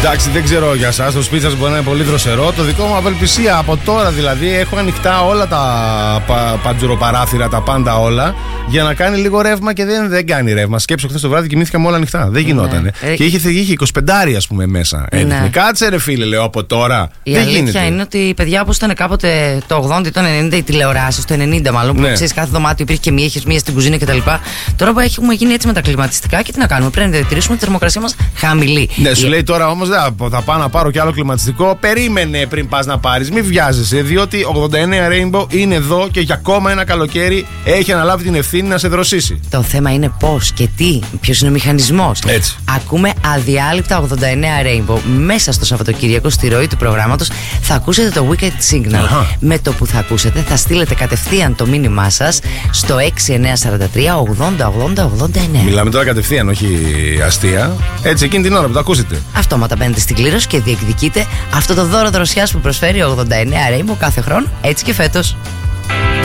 Εντάξει, δεν ξέρω για εσάς, το σπίτι σας μπορεί να είναι πολύ δροσερό. Το δικό μου απελπισία από τώρα δηλαδή, έχω ανοιχτά όλα τα παντζουροπαράθυρα, τα πάντα όλα, για να κάνει λίγο ρεύμα και δεν κάνει ρεύμα. Σκέψω, χθες το βράδυ κοιμήθηκα με όλα ανοιχτά. Δεν γινότανε. Και είχε 25 ας πούμε μέσα. Κάτσε ρε φίλε, λέω από τώρα. Η αλήθεια είναι ότι οι παιδιά όπως ήταν κάποτε το 80 ή το 90, οι τηλεοράσεις, το 90 μάλλον, που ξέρεις κάθε δωμάτιο υπήρχε και μία, είχες μία στην κουζίνα κτλ. Τώρα που έχουμε γίνει έτσι με τα κλιματιστικά και τι να κάνουμε, πρέπει να διατηρήσουμε τη θερμοκρασία μας χαμηλή. Ναι, σου λέει τώρα όμως θα πάω να πάρω κι άλλο κλιματιστικό. Περίμενε πριν πας να πάρεις, μην βιάζεσαι, διότι 89 Rainbow είναι εδώ και για ακόμα ένα καλοκαίρι έχει αναλάβει την ευθύνη να σε δροσίσει. Το θέμα είναι πώς και τι, ποιος είναι ο μηχανισμός. Έτσι. Ακούμε αδιάλειπτα 89 Rainbow. Μέσα στο Σαββατοκύριακο, στη ροή του προγράμματος, θα ακούσετε το Wicked Signal. Με το που θα ακούσετε, θα στείλετε κατευθείαν το μήνυμά σας στο 6943 80 80 89. Μιλάμε τώρα κατευθείαν, όχι αστεία. Έτσι, εκείνη την ώρα που το ακούσετε. Αυτόματα μπαίνετε στην κλήρωση και διεκδικείτε αυτό το δώρο δροσιάς που προσφέρει 89 Rainbow κάθε χρόνο, έτσι και φέτος.